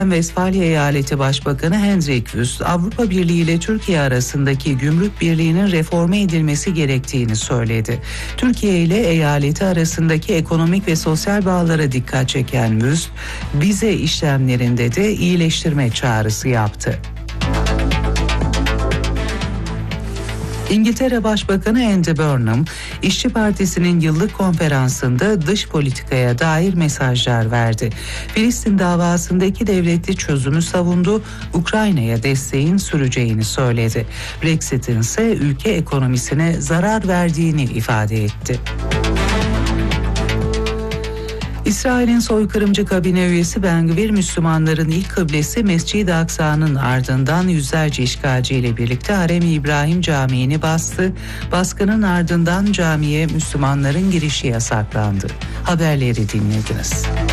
Vesfalya Eyaleti Başbakanı Hendrik Wüst, Avrupa Birliği ile Türkiye arasındaki gümrük birliğinin reforme edilmesi gerektiğini söyledi. Türkiye ile eyaleti arasındaki ekonomik ve sosyal bağlara dikkat çeken Wüst, vize işlemlerinde de iyileştirme çağrısı yaptı. İngiltere Başbakanı Andy Burnham, İşçi Partisi'nin yıllık konferansında dış politikaya dair mesajlar verdi. Filistin davasındaki devletli çözümü savundu, Ukrayna'ya desteğin süreceğini söyledi. Brexit'in ise ülke ekonomisine zarar verdiğini ifade etti. İsrail'in soykırımcı kabine üyesi Ben-Gvir, Müslümanların ilk kıblesi Mescid-i Aksa'nın ardından yüzlerce işgalciyle birlikte Harem-i İbrahim Camii'ni bastı. Baskının ardından camiye Müslümanların girişi yasaklandı. Haberleri dinlediniz.